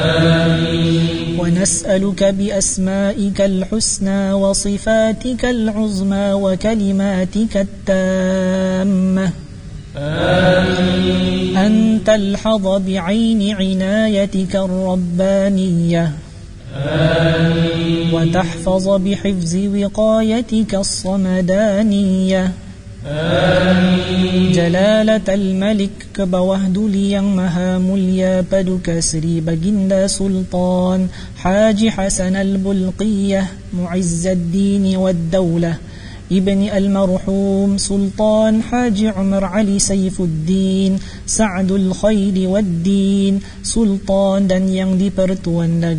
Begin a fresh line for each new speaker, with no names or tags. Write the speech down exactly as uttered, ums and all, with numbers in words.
ونسألك بأسمائك الحسنى وصفاتك العظمى وكلماتك التامة آمين. أن تلحظ بعين عنايتك الربانية آمين. وتحفظ بحفظ وقايتك الصمدانية آمين. جلالة الملك كبوهد ليang maha mulia paduka Sri Baginda Sultan Haji Hasan al-Bulqiyah Mu'izz ad-Din wad-Dawlah ابن المرحوم سلطان حاج عمر علي سيف الدين سعد الخير والدين Sultan dan yang dipertuan